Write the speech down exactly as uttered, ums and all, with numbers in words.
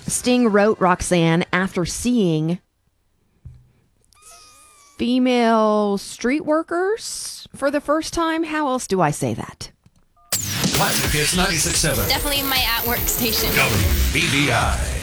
Sting wrote Roxanne after seeing female street workers for the first time. How else do I say that? Classic Hits ninety-six point seven. Definitely my at-work station. W B B I.